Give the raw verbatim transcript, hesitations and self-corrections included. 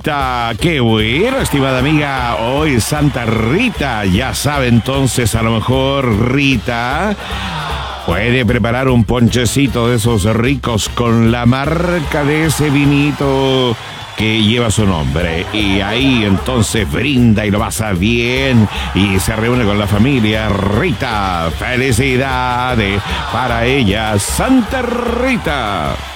Rita. Qué bueno, estimada amiga. Hoy es Santa Rita. Ya sabe entonces, a lo mejor Rita puede preparar un ponchecito de esos ricos con la marca de ese vinito que lleva su nombre, y ahí entonces brinda y lo pasa bien y se reúne con la familia. Rita, felicidades para ella, Santa Rita.